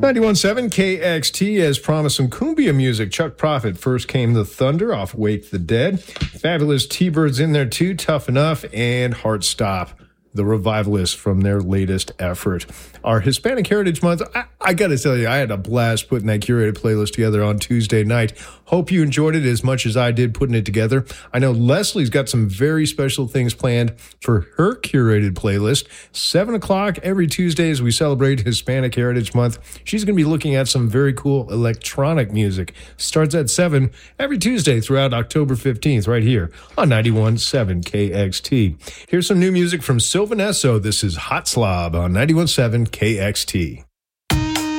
91.7 KXT, as promised, some cumbia music. Chuck Prophet, First Came the Thunder off Wake the Dead. Fabulous T-Birds in there too, Tough Enough, and Heart Stop, the Revivalists from their latest effort. Our Hispanic Heritage Month, I got to tell you, I had a blast putting that curated playlist together on Tuesday night. Hope you enjoyed it as much as I did putting it together. I know Leslie's got some very special things planned for her curated playlist. 7 o'clock every Tuesday as we celebrate Hispanic Heritage Month. She's going to be looking at some very cool electronic music. Starts at 7 every Tuesday throughout October 15th right here on 91.7 KXT. Here's some new music from Sylvan Esso. This is Hot Slob on 91.7 KXT.